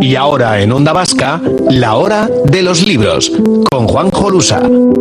Y ahora en Onda Vasca, la hora de los libros, con Juanjo Lusa.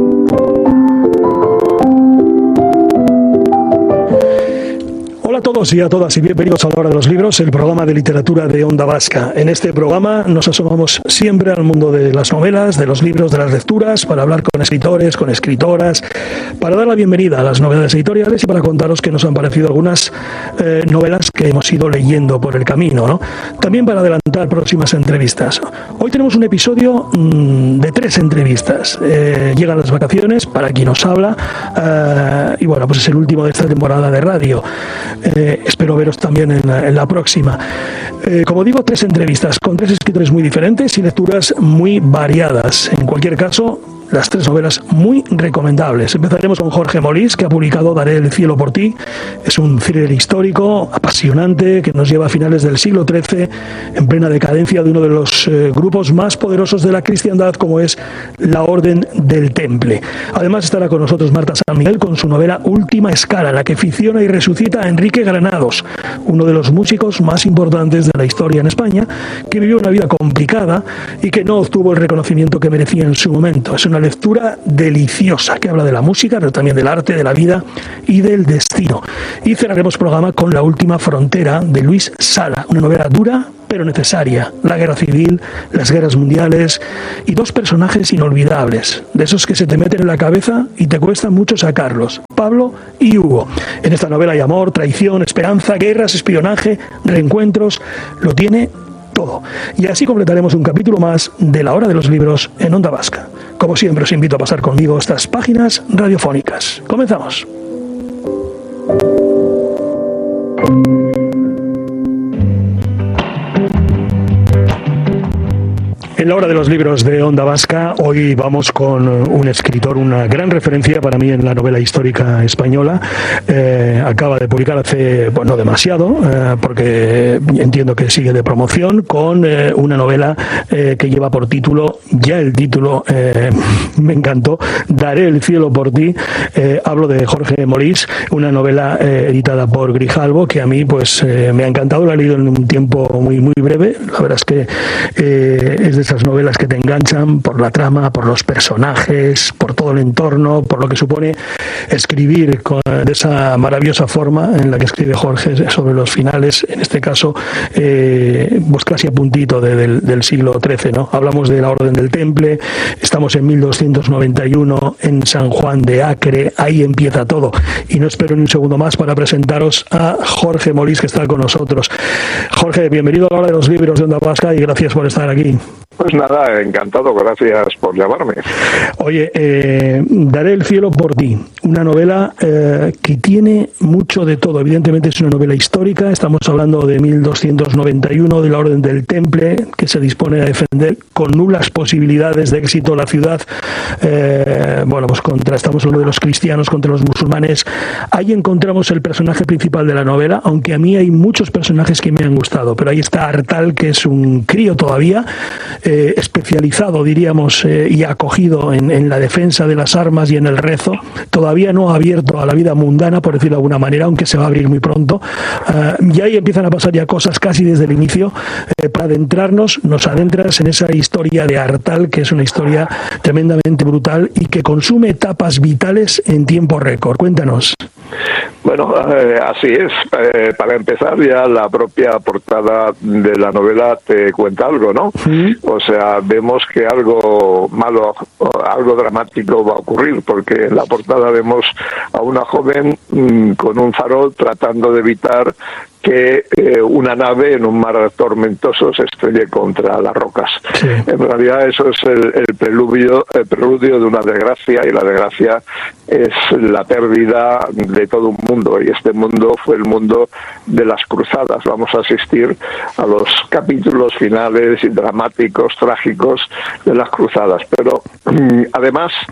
Hola a todos y a todas y bienvenidos a la hora de los libros, el programa de literatura de Onda Vasca. En este programa nos asomamos siempre al mundo de las novelas, de los libros, de las lecturas, para hablar con escritores, con escritoras, para dar la bienvenida a las novedades editoriales y para contaros qué nos han parecido algunas novelas que hemos ido leyendo por el camino, ¿no? También para adelantar próximas entrevistas. Hoy tenemos un episodio de 3 entrevistas. Llegan las vacaciones para quien nos habla y bueno, pues es el último de esta temporada de radio. Espero veros también en la próxima. Como digo, 3 entrevistas con 3 escritores muy diferentes y lecturas muy variadas. En cualquier caso, las 3 novelas muy recomendables. Empezaremos con Jorge Molís, que ha publicado Daré el cielo por ti. Es un thriller histórico apasionante que nos lleva a finales del siglo XIII, en plena decadencia de uno de los grupos más poderosos de la cristiandad, como es la Orden del Temple. Además estará con nosotros Marta San Miguel con su novela Última Escala, la que ficciona y resucita a Enrique Granados, uno de los músicos más importantes de la historia en España, que vivió una vida complicada y que no obtuvo el reconocimiento que merecía en su momento. Es una lectura deliciosa que habla de la música, pero también del arte, de la vida y del destino. Y cerraremos programa con La última frontera de Luis Sala, una novela dura pero necesaria. La guerra civil, las guerras mundiales y 2 personajes inolvidables, de esos que se te meten en la cabeza y te cuesta mucho sacarlos: Pablo y Hugo. En esta novela hay amor, traición, esperanza, guerras, espionaje, reencuentros. Lo tiene todo. Y así completaremos un capítulo más de la hora de los libros en Onda Vasca. Como siempre, os invito a pasar conmigo estas páginas radiofónicas. Comenzamos. En la hora de los libros de Onda Vasca, hoy vamos con un escritor, una gran referencia para mí en la novela histórica española. Acaba de publicar hace, no demasiado, porque entiendo que sigue de promoción, con una novela que lleva por título, ya el título me encantó, Daré el cielo por ti. Hablo de Jorge Molís, una novela editada por Grijalbo, que a mí pues me ha encantado. La he leído en un tiempo muy, muy breve. La verdad es que es de esas novelas que te enganchan por la trama, por los personajes, por todo el entorno, por lo que supone escribir de esa maravillosa forma en la que escribe Jorge sobre los finales, en este caso pues casi a puntito del siglo XIII, ¿no? Hablamos de la Orden del Temple, estamos en 1291 en San Juan de Acre, ahí empieza todo, y no espero ni un segundo más para presentaros a Jorge Molís, que está con nosotros. Jorge, bienvenido a la hora de los libros de Onda Vasca y gracias por estar aquí. Pues nada, encantado, gracias por llamarme. Oye, Daré el cielo por ti, una novela que tiene mucho de todo. Evidentemente es una novela histórica, estamos hablando de 1291, de la Orden del Temple, que se dispone a defender con nulas posibilidades de éxito la ciudad, pues estamos hablando de los cristianos contra los musulmanes. Ahí encontramos el personaje principal de la novela, aunque a mí hay muchos personajes que me han gustado, pero ahí está Artal, que es un crío todavía, especializado, diríamos, y acogido en la defensa de las armas y en el rezo, todavía no abierto a la vida mundana, por decirlo de alguna manera, aunque se va a abrir muy pronto. Y ahí empiezan a pasar ya cosas casi desde el inicio. Para adentrarnos, nos adentras en esa historia de Artal, que es una historia tremendamente brutal y que consume etapas vitales en tiempo récord. Cuéntanos. Bueno, así es. Para empezar, ya la propia portada de la novela te cuenta algo, ¿no? Sí. O sea, vemos que algo malo, algo dramático va a ocurrir, porque en la portada vemos a una joven con un farol tratando de evitar que una nave en un mar tormentoso se estrelle contra las rocas. Sí. En realidad eso es el preludio de una desgracia, y la desgracia es la pérdida de todo un mundo, y este mundo fue el mundo de las cruzadas. Vamos a asistir a los capítulos finales y dramáticos, trágicos de las cruzadas, pero además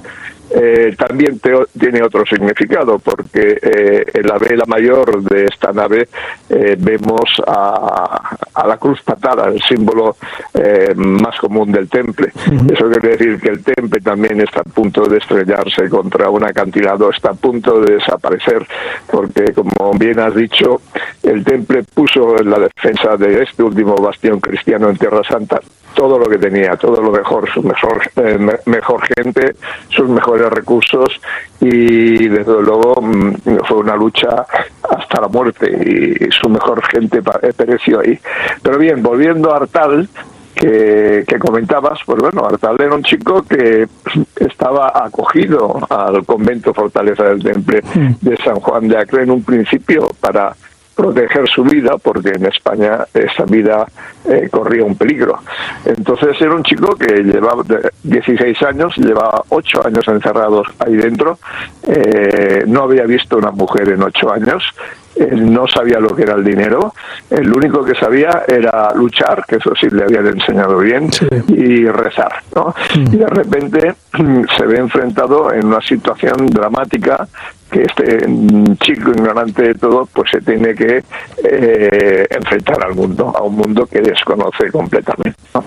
también tiene otro significado, porque en la vela mayor de esta nave vemos a la cruz patada, el símbolo más común del temple. Eso quiere decir que el temple también está a punto de estrellarse contra un acantilado, está a punto de desaparecer, porque, como bien has dicho, el temple puso en la defensa de este último bastión cristiano en Tierra Santa todo lo que tenía, todo lo mejor, su mejor gente, sus mejores recursos, y desde luego fue una lucha hasta la muerte y su mejor gente pereció ahí. Pero bien, volviendo a Artal, que comentabas, pues bueno, Artal era un chico que estaba acogido al convento Fortaleza del Temple de San Juan de Acre en un principio para proteger su vida, porque en España esa vida corría un peligro. Entonces era un chico que llevaba 16 años, llevaba 8 años encerrados ahí dentro, no había visto una mujer en 8 años, no sabía lo que era el dinero, lo único que sabía era luchar, que eso sí le habían enseñado bien, sí, y rezar, ¿no? Y de repente se ve enfrentado en una situación dramática, que este chico ignorante de todo pues se tiene que enfrentar al mundo, a un mundo que desconoce completamente, ¿no?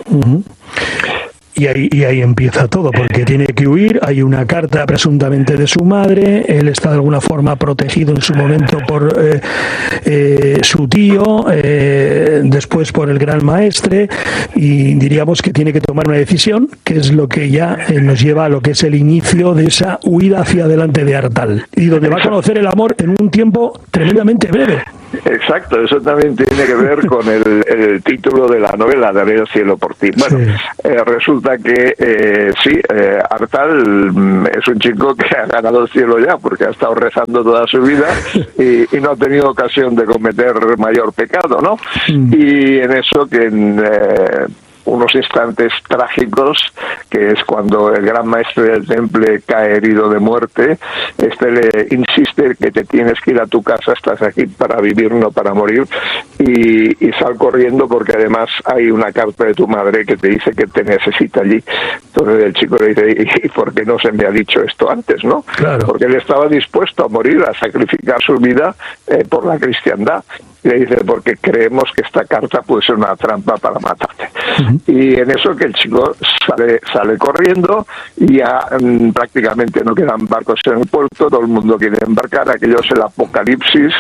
Y ahí empieza todo, porque tiene que huir. Hay una carta presuntamente de su madre, él está de alguna forma protegido en su momento por su tío, después por el gran maestre, y diríamos que tiene que tomar una decisión, que es lo que ya nos lleva a lo que es el inicio de esa huida hacia adelante de Artal, y donde va a conocer el amor en un tiempo tremendamente breve. Exacto, eso también tiene que ver con el título de la novela, Daré el cielo por ti. Bueno, sí. Resulta que Artal es un chico que ha ganado el cielo ya, porque ha estado rezando toda su vida y no ha tenido ocasión de cometer mayor pecado, ¿no? Y en eso que unos instantes trágicos, que es cuando el gran maestre del temple cae herido de muerte, le insiste que te tienes que ir a tu casa, estás aquí para vivir, no para morir, y sal corriendo, porque además hay una carta de tu madre que te dice que te necesita allí. Entonces el chico le dice, ¿y por qué no se me ha dicho esto antes, no? Claro. Porque él estaba dispuesto a morir, a sacrificar su vida por la cristiandad. Y le dice, porque creemos que esta carta puede ser una trampa para matarte. Y en eso que el chico sale corriendo, y ya prácticamente no quedan barcos en el puerto, todo el mundo quiere embarcar, aquello es el apocalipsis,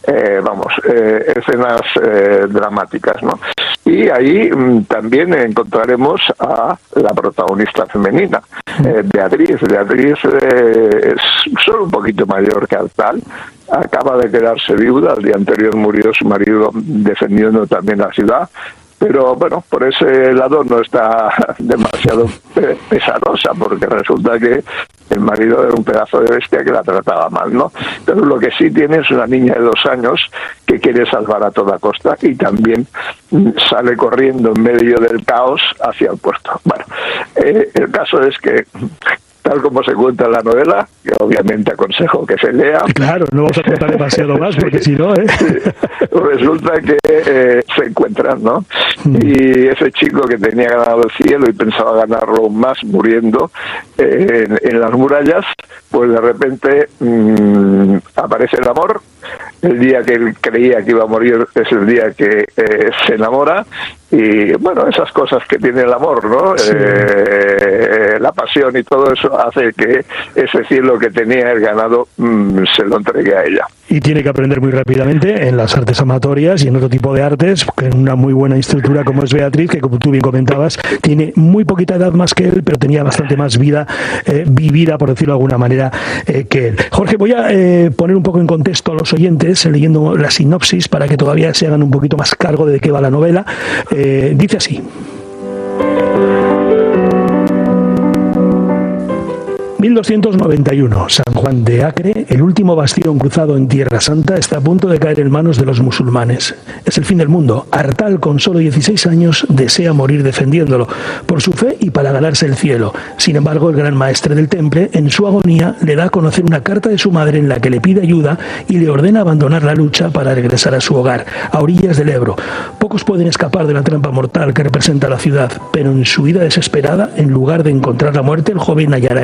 escenas dramáticas, ¿no? Y ahí también encontraremos a la protagonista femenina, Beatriz. Beatriz es solo un poquito mayor que Artal, acaba de quedarse viuda, el día anterior murió su marido defendiendo también la ciudad, pero bueno, por ese lado no está demasiado pesarosa, porque resulta que el marido era un pedazo de bestia que la trataba mal, ¿no? Pero lo que sí tiene es una niña de 2 años que quiere salvar a toda costa, y también sale corriendo en medio del caos hacia el puerto. Bueno, el caso es que, tal como se cuenta en la novela, que obviamente aconsejo que se lea. Claro, no vamos a contar demasiado más, porque si no, resulta que se encuentran, ¿no? Y ese chico que tenía ganado el cielo y pensaba ganarlo más muriendo en las murallas, pues de repente aparece el amor. El día que él creía que iba a morir es el día que se enamora, y bueno, esas cosas que tiene el amor, ¿no? Sí. La pasión y todo eso hace que ese cielo que tenía el ganado se lo entregue a ella. Y tiene que aprender muy rápidamente en las artes amatorias y en otro tipo de artes, en una muy buena instructora como es Beatriz, que como tú bien comentabas, tiene muy poquita edad más que él, pero tenía bastante más vida vivida, por decirlo de alguna manera, que él. Jorge, voy a poner un poco en contexto a los oyentes, leyendo la sinopsis, para que todavía se hagan un poquito más cargo de qué va la novela. Dice así: 1291, San Juan de Acre, el último bastión cruzado en Tierra Santa, está a punto de caer en manos de los musulmanes. Es el fin del mundo. Artal, con solo 16 años, desea morir defendiéndolo, por su fe y para ganarse el cielo. Sin embargo, el gran maestre del temple, en su agonía, le da a conocer una carta de su madre en la que le pide ayuda y le ordena abandonar la lucha para regresar a su hogar, a orillas del Ebro. Pocos pueden escapar de la trampa mortal que representa la ciudad, pero en su huida desesperada, en lugar de encontrar la muerte, el joven hallará el amor.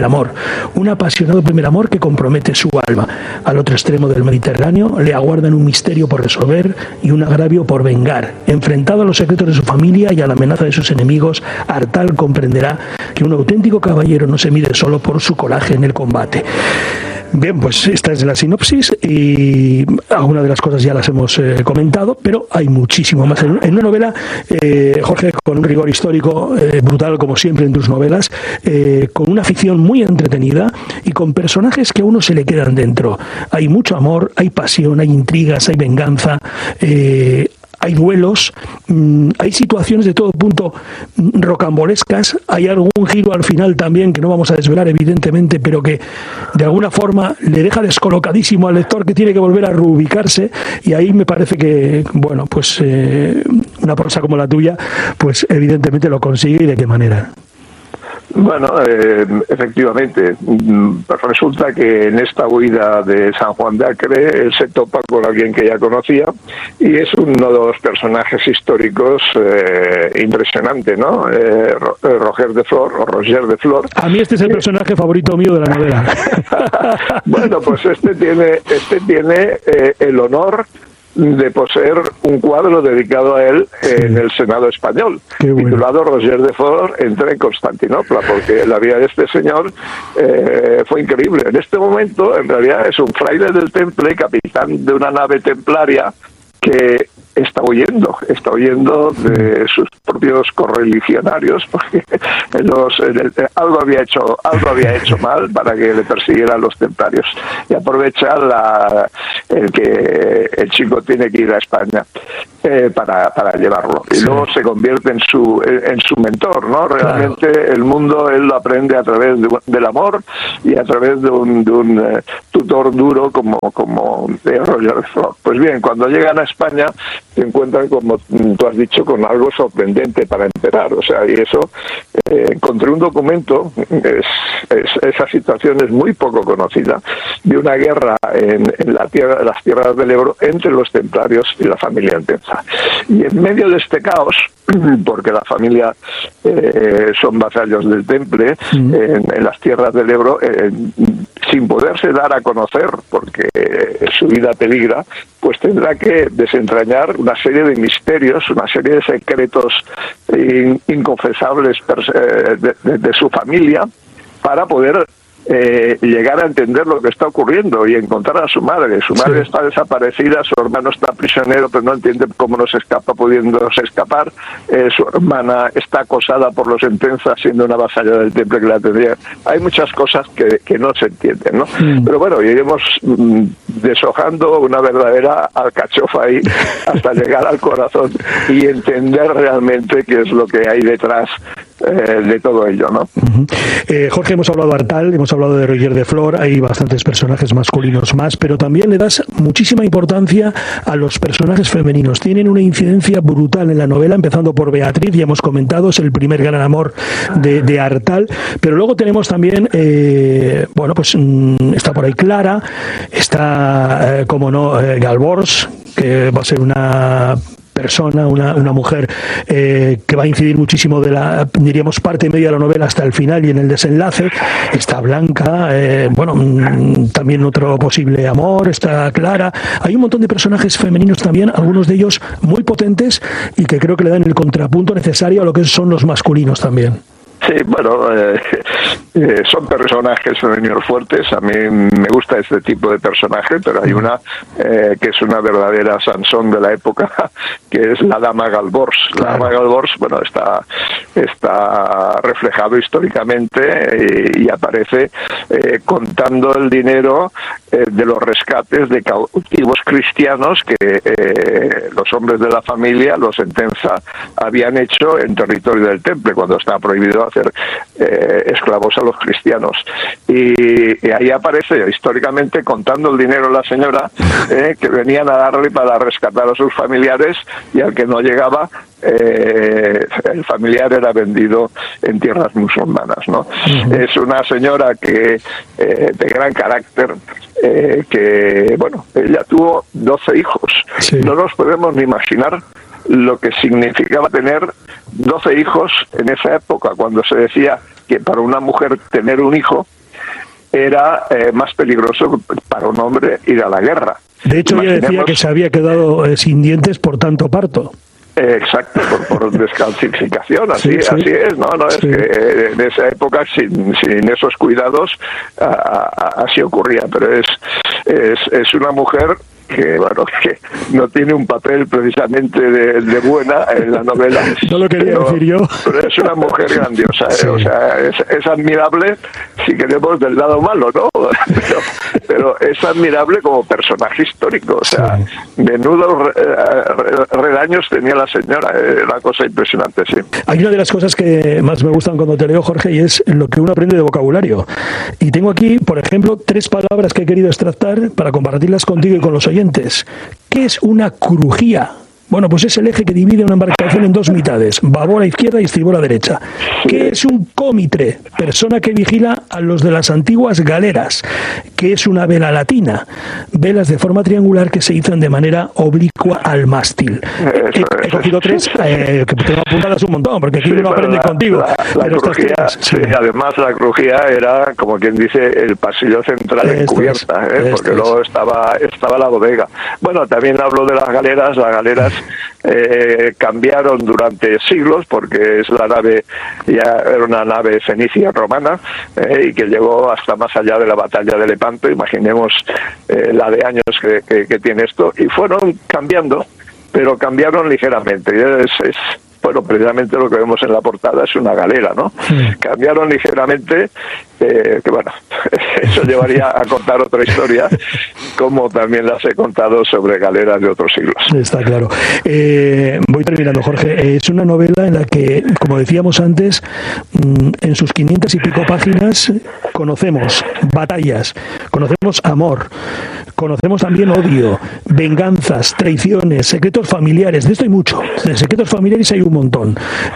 un apasionado primer amor que compromete su alma. Al otro extremo del Mediterráneo le aguardan un misterio por resolver y un agravio por vengar. Enfrentado a los secretos de su familia y a la amenaza de sus enemigos, Artal comprenderá que un auténtico caballero no se mide solo por su coraje en el combate. Bien, pues esta es la sinopsis y algunas de las cosas ya las hemos comentado, pero hay muchísimo más. En una novela, Jorge, con un rigor histórico brutal, como siempre en tus novelas, con una ficción muy entretenida y con personajes que a uno se le quedan dentro. Hay mucho amor, hay pasión, hay intrigas, hay venganza, hay duelos, hay situaciones de todo punto rocambolescas, hay algún giro al final también que no vamos a desvelar evidentemente, pero que de alguna forma le deja descolocadísimo al lector, que tiene que volver a reubicarse, y ahí me parece que, bueno, pues una prosa como la tuya, pues evidentemente lo consigue. ¿Y de qué manera? Bueno, efectivamente, pues resulta que en esta huida de San Juan de Acre él se topa con alguien que ya conocía y es uno de los personajes históricos impresionante, ¿no? Roger de Flor. A mí este es el personaje favorito mío de la novela. Bueno, pues este tiene el honor de poseer un cuadro dedicado a él en el Senado español, titulado Roger de Flor entra en Constantinopla, porque la vida de este señor fue increíble. En este momento, en realidad, es un fraile del Temple, capitán de una nave templaria que está huyendo de sus propios correligionarios, porque algo había hecho mal para que le persiguieran los templarios, y aprovecha el que el chico tiene que ir a España para llevarlo, y luego se convierte en su mentor, ¿no? Realmente el mundo él lo aprende a través del amor y a través de un tutor duro como Roger de Flor. Pues bien, cuando llegan a España se encuentran, como tú has dicho, con algo sorprendente para empezar. O sea, y eso, encontré un documento, esa situación es muy poco conocida, de una guerra en las tierras del Ebro entre los templarios y la familia Entenza. Y en medio de este caos, porque la familia son vasallos del Temple, en las tierras del Ebro, sin poderse dar a conocer, porque su vida peligra, pues tendrá que desentrañar una serie de misterios, una serie de secretos inconfesables de su familia, para poder llegar a entender lo que está ocurriendo y encontrar a su madre. Su madre está desaparecida, su hermano está prisionero, pero no entiende cómo no se escapa, pudiéndose escapar. Su hermana está acosada por los Entenzas, siendo una vasalla del Temple que la tendría. Hay muchas cosas que no se entienden, ¿no? Pero bueno, iremos deshojando una verdadera alcachofa ahí hasta llegar al corazón y entender realmente qué es lo que hay detrás de todo ello, ¿no? Jorge, hemos hablado de Artal, hemos hablado de Roger de Flor, hay bastantes personajes masculinos más, pero también le das muchísima importancia a los personajes femeninos. Tienen una incidencia brutal en la novela, empezando por Beatriz, ya hemos comentado, es el primer gran amor de Artal, pero luego tenemos también, bueno, pues está por ahí Clara, está, como no, Galbors, que va a ser una persona, una mujer que va a incidir muchísimo diríamos, parte media de la novela hasta el final y en el desenlace. Está Blanca, bueno, también otro posible amor, está Clara. Hay un montón de personajes femeninos también, algunos de ellos muy potentes y que creo que le dan el contrapunto necesario a lo que son los masculinos también. Sí, bueno, son personajes femeninos fuertes. A mí me gusta este tipo de personaje, pero hay una que es una verdadera Sansón de la época, que es la dama Galbors. La dama Galbors, bueno, está reflejado históricamente y aparece contando el dinero de los rescates de cautivos cristianos que los hombres de la familia, los Entenza, habían hecho en territorio del Temple, cuando estaba prohibido hacer esclavos a los cristianos. Y ahí aparece históricamente contando el dinero la señora que venían a darle para rescatar a sus familiares, y al que no llegaba, el familiar era vendido en tierras musulmanas, ¿no? Es una señora que de gran carácter, que, bueno, ella tuvo 12 hijos. No nos podemos ni imaginar lo que significaba tener 12 hijos en esa época, cuando se decía que para una mujer tener un hijo era más peligroso para un hombre ir a la guerra. De hecho, ella decía que se había quedado sin dientes por tanto parto. Exacto, por descalcificación, así es, ¿no? Es que en esa época sin esos cuidados así ocurría, pero es una mujer que no tiene un papel precisamente de buena en la novela. No lo quería decir yo. Pero es una mujer grandiosa, o sea, es admirable si queremos del lado malo, ¿no? Pero es admirable como personaje histórico, o sea, menudos redaños tenía la señora, una cosa impresionante, sí. Hay una de las cosas que más me gustan cuando te leo, Jorge, y es lo que uno aprende de vocabulario. Y tengo aquí, por ejemplo, 3 palabras que he querido extractar para compartirlas contigo y con los oyentes. ¿Qué es una crujía? Bueno, pues es el eje que divide una embarcación en 2 mitades, babor a izquierda y estribor a derecha. ¿Qué es un cómitre? Persona que vigila a los de las antiguas galeras. ¿Qué es una vela latina? Velas de forma triangular que se izan de manera oblicua al mástil. He cogido 3, que tengo apuntadas un montón, porque aquí uno aprende contigo. La crujía, además la crujía era, como quien dice, el pasillo central en cubierta, porque luego estaba la bodega. Bueno, también hablo de las galeras. Las galeras cambiaron durante siglos, porque es la nave, ya era una nave fenicia romana, y que llegó hasta más allá de la batalla de Lepanto. Imaginemos la de años que tiene esto, y fueron cambiando, pero cambiaron ligeramente. Bueno, precisamente lo que vemos en la portada es una galera, ¿no? Cambiaron ligeramente, que bueno, eso llevaría a contar otra historia, como también las he contado sobre galeras de otros siglos. Está claro. Voy terminando, Jorge. Es una novela en la que, como decíamos antes, en sus 500 y pico páginas conocemos batallas, conocemos amor, conocemos también odio, venganzas, traiciones, secretos familiares. De esto hay mucho. De secretos familiares hay un montón.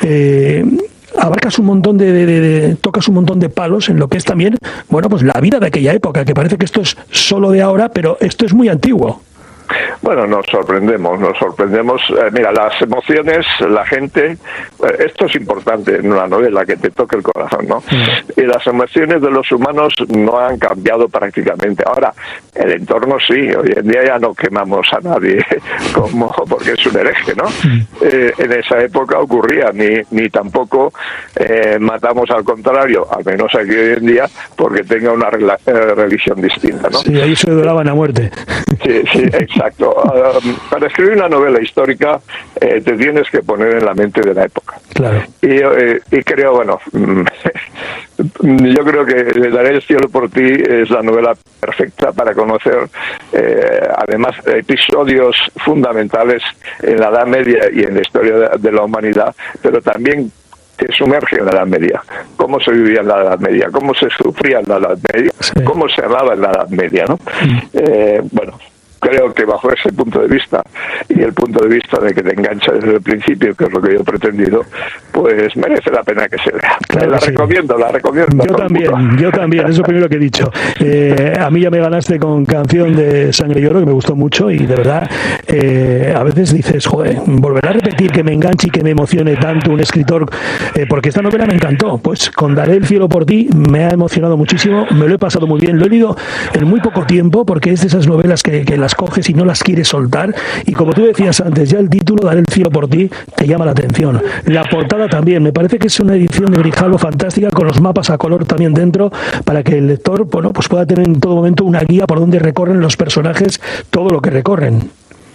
Abarcas un montón tocas un montón de palos en lo que es también, bueno, pues la vida de aquella época, que parece que esto es solo de ahora, pero esto es muy antiguo. Bueno, nos sorprendemos. Mira, las emociones, la gente, esto es importante en una novela, que te toque el corazón, ¿no? Y las emociones de los humanos no han cambiado prácticamente. Ahora, el entorno sí, hoy en día ya no quemamos a nadie porque es un hereje, ¿no? En esa época ocurría, ni tampoco matamos, al contrario, al menos aquí hoy en día, porque tenga una religión distinta, ¿no? Sí, ahí se adoraban a muerte. Sí, exacto. Para escribir una novela histórica te tienes que poner en la mente de la época. Claro. Y creo, bueno, yo creo que Daré el cielo por ti es la novela perfecta para conocer, además, episodios fundamentales en la Edad Media y en la historia de la humanidad, pero también te sumerge en la Edad Media. Cómo se vivía en la Edad Media, cómo se sufría en la Edad Media, cómo se amaba en la Edad Media, ¿no? Bueno, creo que bajo ese punto de vista y el punto de vista de que te engancha desde el principio, que es lo que yo he pretendido, pues merece la pena que se lea. Claro, la recomiendo. Yo también, es lo primero que he dicho. A mí ya me ganaste con Canción de Sangre y Oro, que me gustó mucho, y de verdad, a veces dices, joder, volver a repetir que me enganche y que me emocione tanto un escritor, porque esta novela me encantó. Pues con Daré el cielo por ti me ha emocionado muchísimo, me lo he pasado muy bien, lo he leído en muy poco tiempo, porque es de esas novelas que las coges y no las quieres soltar, y como tú decías antes, ya el título, Daré el cielo por ti, te llama la atención. La portada también, me parece que es una edición de Grijalbo fantástica, con los mapas a color también dentro, para que el lector, bueno, pues pueda tener en todo momento una guía por donde recorren los personajes todo lo que recorren.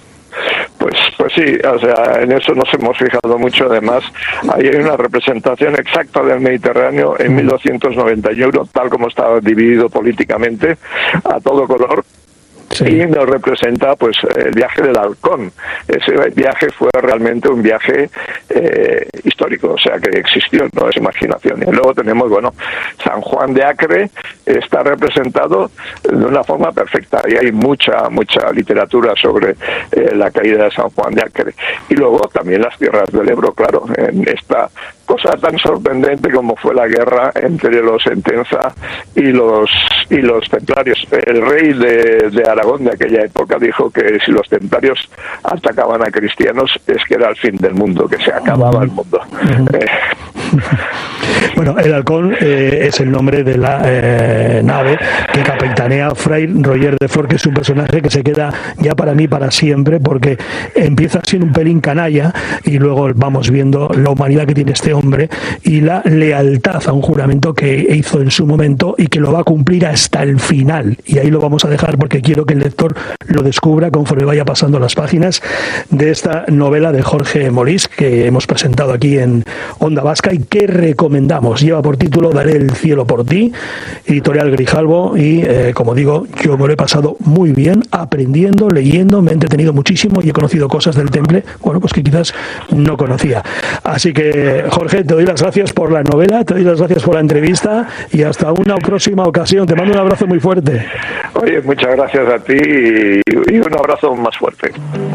Pues sí, o sea, en eso nos hemos fijado mucho. Además, ahí hay una representación exacta del Mediterráneo en 1291, tal como estaba dividido políticamente, a todo color. Sí. Y nos representa pues el viaje del Halcón. Ese viaje fue realmente un viaje histórico, o sea, que existió, no es imaginación. Y luego tenemos, bueno, San Juan de Acre está representado de una forma perfecta, y hay mucha literatura sobre la caída de San Juan de Acre. Y luego también las tierras del Ebro, claro, en esta cosa tan sorprendente como fue la guerra entre los Entenza y los templarios. El rey de Aragón de aquella época dijo que si los templarios atacaban a cristianos es que era el fin del mundo, que se acababa el mundo. Bueno, el Halcón es el nombre de la nave que capitanea Fray Roger de Flor, que es un personaje que se queda ya para mí para siempre, porque empieza siendo un pelín canalla y luego vamos viendo la humanidad que tiene este hombre y la lealtad a un juramento que hizo en su momento y que lo va a cumplir hasta el final. Y ahí lo vamos a dejar porque quiero que el lector lo descubra conforme vaya pasando las páginas de esta novela de Jorge Molís que hemos presentado aquí en Onda Vasca y que recomendamos. Lleva por título Daré el cielo por ti, editorial Grijalbo, y como digo, yo me lo he pasado muy bien aprendiendo, leyendo, me he entretenido muchísimo y he conocido cosas del Temple, bueno, pues que quizás no conocía. Así que, Jorge, te doy las gracias por la novela, te doy las gracias por la entrevista y hasta una próxima ocasión. Te mando un abrazo muy fuerte. Oye, muchas gracias a ti y un abrazo más fuerte.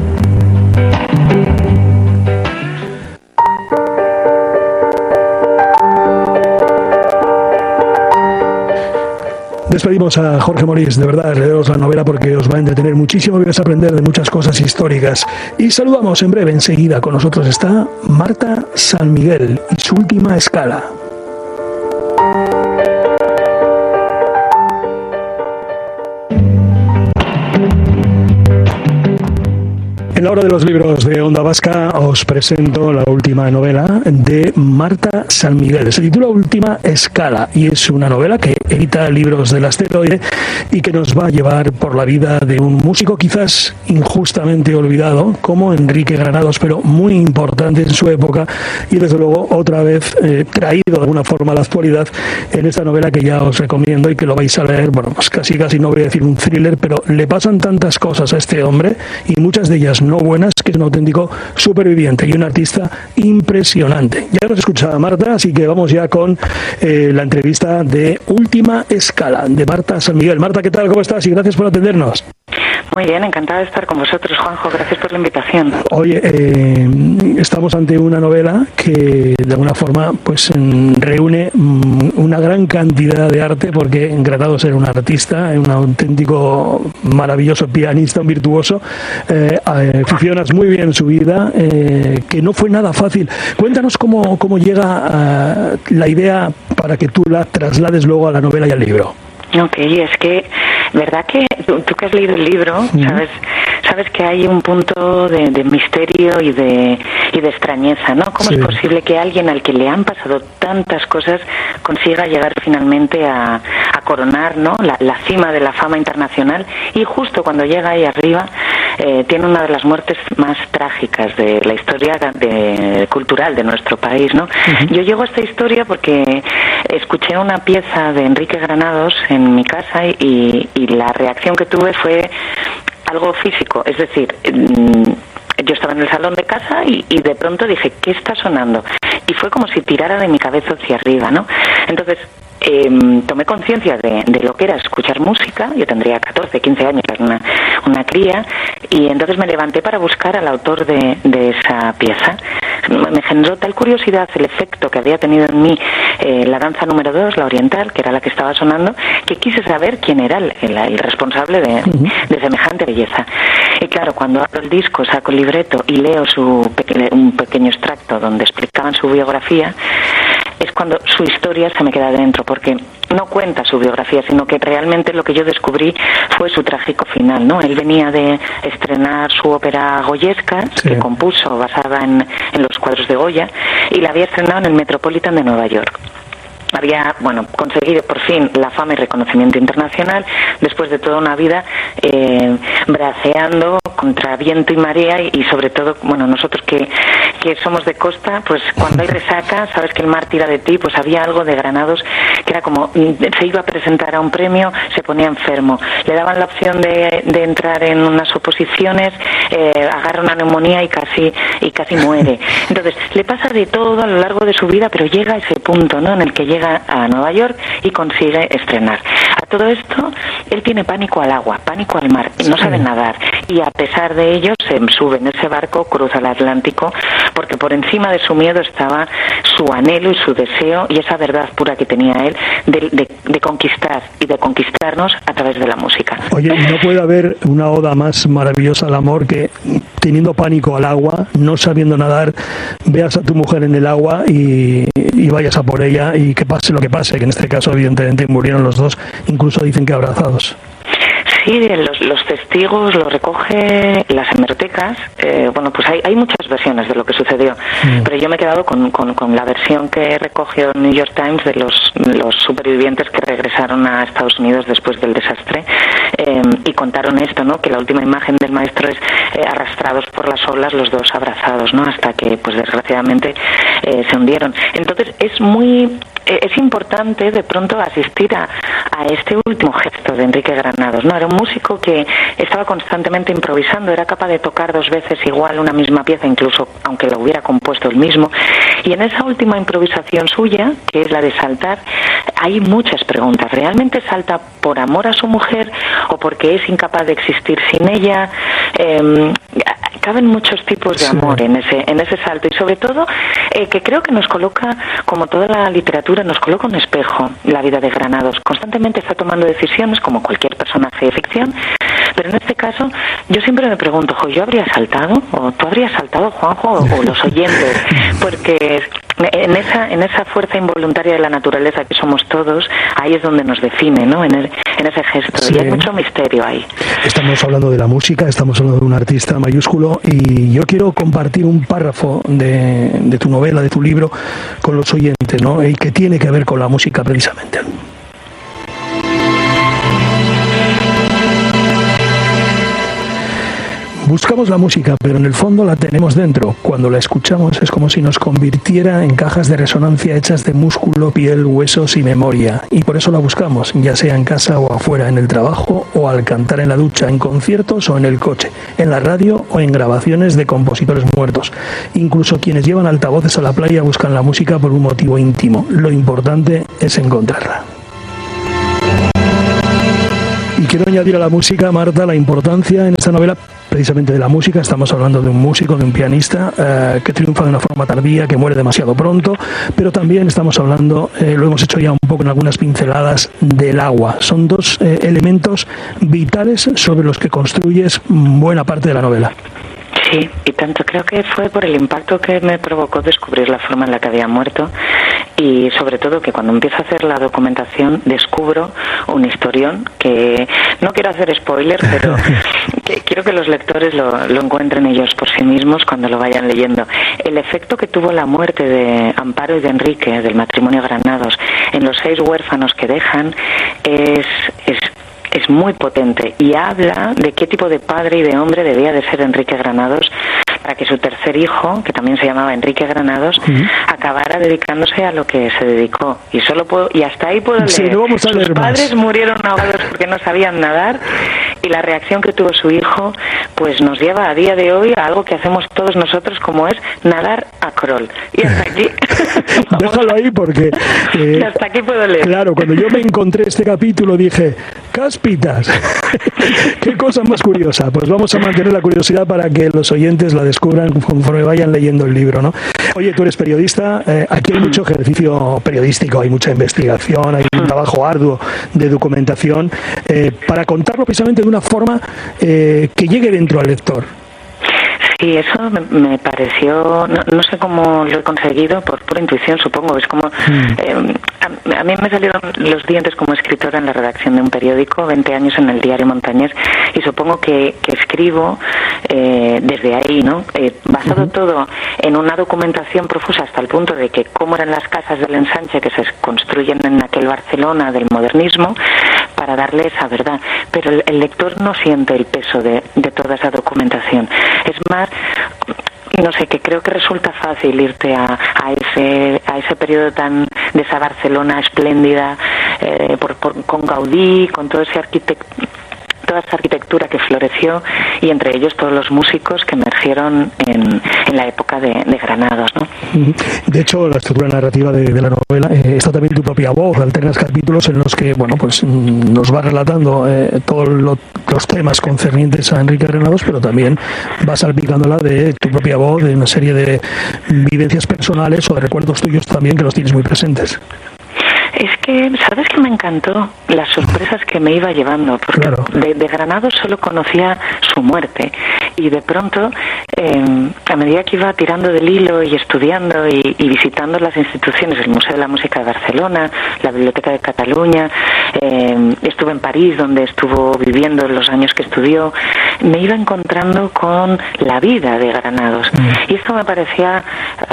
Despedimos a Jorge Molís, de verdad, leeros la novela porque os va a entretener muchísimo y vais a aprender de muchas cosas históricas. Y saludamos en breve, enseguida, con nosotros está Marta San Miguel y su última escala. En la hora de los libros de Onda Vasca os presento la última novela de Marta San Miguel. Se titula Última Escala y es una novela que edita Libros del Asteroide y que nos va a llevar por la vida de un músico quizás injustamente olvidado como Enrique Granados, pero muy importante en su época y desde luego otra vez traído de alguna forma a la actualidad en esta novela que ya os recomiendo y que lo vais a leer. Bueno, pues casi no voy a decir un thriller, pero le pasan tantas cosas a este hombre y muchas de ellas no buenas, que es un auténtico superviviente y un artista impresionante. Ya nos escucha Marta, así que vamos ya con la entrevista de Última Escala de Marta San Miguel. Marta, ¿qué tal? ¿Cómo estás? Y gracias por atendernos. Muy bien, encantada de estar con vosotros, Juanjo. Gracias por la invitación. Oye, estamos ante una novela que de alguna forma pues reúne una gran cantidad de arte, porque Granados era un artista, un auténtico maravilloso pianista, un virtuoso. Ficcionas muy bien su vida, que no fue nada fácil. Cuéntanos cómo llega la idea para que tú la traslades luego a la novela y al libro. Ok, es que, ¿verdad que tú que has leído el libro, sabes que hay un punto de misterio y de extrañeza, ¿no? ¿Cómo es posible que alguien al que le han pasado tantas cosas consiga llegar finalmente a coronar, ¿no?, la cima de la fama internacional, y justo cuando llega ahí arriba tiene una de las muertes más trágicas de la historia cultural de nuestro país, ¿no? Yo llego a esta historia porque escuché una pieza de Enrique Granados en mi casa y la reacción que tuve fue algo físico, es decir, yo estaba en el salón de casa y de pronto dije, ¿qué está sonando? Y fue como si tirara de mi cabeza hacia arriba, ¿no? Entonces tomé conciencia de lo que era escuchar música. Yo tendría 14, 15 años, era una cría, y entonces me levanté para buscar al autor de esa pieza. Me generó tal curiosidad el efecto que había tenido en mí la danza número 2, la oriental, que era la que estaba sonando, que quise saber quién era el responsable de semejante belleza. Y claro, cuando abro el disco, saco el libreto y leo un pequeño extracto donde explicaban su biografía, es cuando su historia se me queda dentro, porque no cuenta su biografía, sino que realmente lo que yo descubrí fue su trágico final, ¿no? Él venía de estrenar su ópera Goyescas, que compuso basada en los cuadros de Goya, y la había estrenado en el Metropolitan de Nueva York. Había, conseguido por fin la fama y reconocimiento internacional después de toda una vida braceando contra viento y marea y sobre todo, nosotros que somos de costa, pues cuando hay resaca, sabes que el mar tira de ti, pues había algo de Granados que era como, se iba a presentar a un premio, se ponía enfermo, le daban la opción de entrar en unas oposiciones, agarra una neumonía y casi muere. Entonces, le pasa de todo a lo largo de su vida, pero llega a ese punto, ¿no?, en el que llega a Nueva York y consigue estrenar. A todo esto, él tiene pánico al agua, pánico al mar, no sabe nadar, y a pesar de ello se sube en ese barco, cruza el Atlántico, porque por encima de su miedo estaba su anhelo y su deseo y esa verdad pura que tenía él de conquistar y de conquistarnos a través de la música. Oye, ¿no puede haber una oda más maravillosa al amor que teniendo pánico al agua, no sabiendo nadar, veas a tu mujer en el agua y vayas a por ella y que pase lo que pase, que en este caso evidentemente murieron los dos, incluso dicen que abrazados. Sí, los testigos lo recoge las hemerotecas. Bueno, pues hay muchas versiones de lo que sucedió, pero yo me he quedado con la versión que recogió el New York Times de los supervivientes que regresaron a Estados Unidos después del desastre, y contaron esto, ¿no? Que la última imagen del maestro es arrastrados por las olas, los dos abrazados, ¿no? Hasta que, pues desgraciadamente, se hundieron. Entonces es importante de pronto asistir a este último gesto de Enrique Granados, ¿no? Era un músico que estaba constantemente improvisando, era capaz de tocar 2 veces igual una misma pieza, incluso aunque la hubiera compuesto él mismo, y en esa última improvisación suya, que es la de saltar, hay muchas preguntas. ¿Realmente salta por amor a su mujer o porque es incapaz de existir sin ella? Caben muchos tipos de amor en ese salto, y sobre todo que creo que nos coloca, como toda la literatura, nos coloca un espejo la vida de Granados. Constantemente está tomando decisiones como cualquier personaje de ficción, pero en este caso yo siempre me pregunto, ¿yo habría saltado? ¿O tú habrías saltado, Juanjo? ¿O los oyentes? Porque en esa fuerza involuntaria de la naturaleza que somos todos, ahí es donde nos define, ¿no? En ese gesto. Sí. Y hay mucho misterio ahí. Estamos hablando de la música, estamos hablando de un artista mayúsculo, y yo quiero compartir un párrafo de tu novela, de tu libro, con los oyentes, ¿no? Y que tiene que ver con la música precisamente. Buscamos la música, pero en el fondo la tenemos dentro. Cuando la escuchamos es como si nos convirtiera en cajas de resonancia hechas de músculo, piel, huesos y memoria. Y por eso la buscamos, ya sea en casa o afuera, en el trabajo o al cantar en la ducha, en conciertos o en el coche, en la radio o en grabaciones de compositores muertos. Incluso quienes llevan altavoces a la playa buscan la música por un motivo íntimo. Lo importante es encontrarla. Y quiero añadir a la música, Marta, la importancia en esta novela precisamente de la música. Estamos hablando de un músico, de un pianista que triunfa de una forma tardía, que muere demasiado pronto, pero también estamos hablando, lo hemos hecho ya un poco en algunas pinceladas, del agua. Son 2 elementos vitales sobre los que construyes buena parte de la novela. Sí, y tanto. Creo que fue por el impacto que me provocó descubrir la forma en la que había muerto, y sobre todo que cuando empiezo a hacer la documentación descubro un historión que no quiero hacer spoiler, pero que quiero que los lectores lo encuentren ellos por sí mismos cuando lo vayan leyendo. El efecto que tuvo la muerte de Amparo y de Enrique, del matrimonio Granados, en los 6 huérfanos que dejan es muy potente, y habla de qué tipo de padre y de hombre debía de ser Enrique Granados para que su tercer hijo, que también se llamaba Enrique Granados, acabara dedicándose a lo que se dedicó. Y hasta ahí puedo leer. Sí, no vamos a leer Sus padres murieron ahogados porque no sabían nadar, y la reacción que tuvo su hijo pues nos lleva a día de hoy a algo que hacemos todos nosotros, como es nadar a crawl. Y hasta aquí déjalo ahí, porque hasta aquí puedo leer. Claro, cuando yo me encontré este capítulo dije, ¡cáspitas! ¡Qué cosa más curiosa! Pues vamos a mantener la curiosidad para que los oyentes la descubran conforme vayan leyendo el libro, ¿no? Oye, tú eres periodista, aquí hay mucho ejercicio periodístico, hay mucha investigación, hay un trabajo arduo de documentación para contarlo precisamente de una forma que llegue dentro al lector. Sí, eso me pareció, no sé cómo lo he conseguido, por pura intuición, supongo. Es como, a mí me salieron los dientes como escritora en la redacción de un periódico, 20 años en el Diario Montañés, y supongo que escribo desde ahí, ¿no? Basado todo en una documentación profusa hasta el punto de que cómo eran las casas del ensanche que se construyen en aquel Barcelona del modernismo, para darle esa verdad. Pero el lector no siente el peso de toda esa documentación. Es más, no sé, que creo que resulta fácil irte a ese periodo de esa Barcelona espléndida, con Gaudí, con todo ese toda esa arquitectura que floreció, y entre ellos todos los músicos que emergieron en la época de Granados, ¿no? De hecho, la estructura narrativa de la novela está también tu propia voz, alternas capítulos en los que, bueno, pues nos va relatando todos los temas concernientes a Enrique Granados, pero también vas salpicándola de tu propia voz, de una serie de vivencias personales o de recuerdos tuyos también que los tienes muy presentes. Es que, ¿sabes qué me encantó? Las sorpresas que me iba llevando, porque claro, de Granados solo conocía su muerte, Y de pronto, a medida que iba tirando del hilo y estudiando y visitando las instituciones, el Museo de la Música de Barcelona, la Biblioteca de Cataluña, estuve en París, donde estuvo viviendo los años que estudió, me iba encontrando con la vida de Granados. Y esto me parecía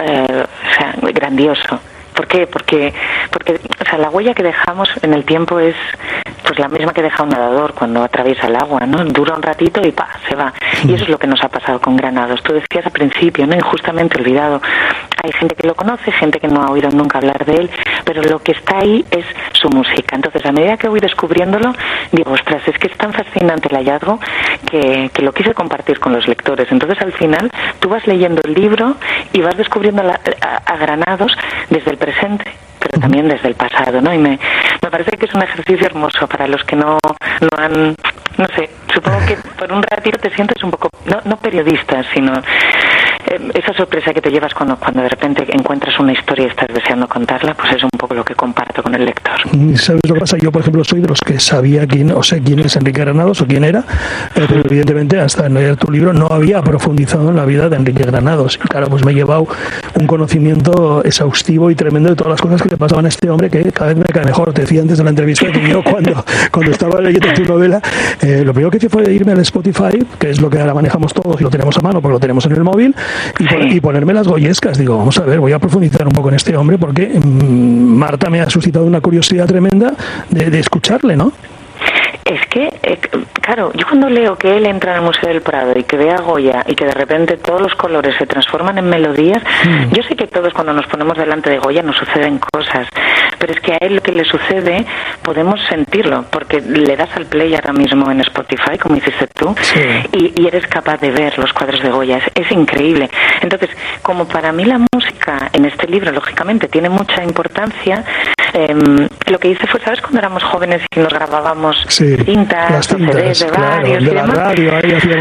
grandioso. ¿Por qué? Porque la huella que dejamos en el tiempo es pues la misma que deja un nadador cuando atraviesa el agua, ¿no? Dura un ratito y se va. Y eso es lo que nos ha pasado con Granados. Tú decías al principio, ¿no? Injustamente olvidado. Hay gente que lo conoce, gente que no ha oído nunca hablar de él, pero lo que está ahí es su música. Entonces, a medida que voy descubriéndolo, digo, ostras, es que es tan fascinante el hallazgo que lo quise compartir con los lectores. Entonces, al final, tú vas leyendo el libro y vas descubriendo a Granados desde el presente, pero también desde el pasado, ¿no? Y me parece que es un ejercicio hermoso para los que no han, no sé, supongo que por un ratito te sientes un poco, no periodista, sino esa sorpresa que te llevas cuando de repente encuentras una historia y estás deseando contarla, pues es un poco lo que comparto con el lector. ¿Sabes lo que pasa? Yo, por ejemplo, soy de los que sabía quién es Enrique Granados o quién era, pero evidentemente hasta leer tu libro no había profundizado en la vida de Enrique Granados. Y claro, pues me he llevado un conocimiento exhaustivo y tremendo de todas las cosas que le pasaban a este hombre, que cada vez me cae mejor. Te decía antes de la entrevista que yo cuando estaba leyendo tu novela, lo primero que hice fue irme al Spotify, que es lo que ahora manejamos todos y lo tenemos a mano porque lo tenemos en el móvil, y ponerme las goyescas. Digo, vamos a ver, voy a profundizar un poco en este hombre porque Marta me ha suscitado una curiosidad tremenda de escucharle, ¿no? Es que, claro, yo cuando leo que él entra en el Museo del Prado y que ve a Goya y que de repente todos los colores se transforman en melodías, yo sé que todos cuando nos ponemos delante de Goya nos suceden cosas, pero es que a él lo que le sucede podemos sentirlo, porque le das al play ahora mismo en Spotify, como hiciste tú, y eres capaz de ver los cuadros de Goya. Es increíble. Entonces, como para mí la música en este libro, lógicamente, tiene mucha importancia, lo que hice fue, ¿sabes? Cuando éramos jóvenes y nos grabábamos cintas o CDs de varios y demás.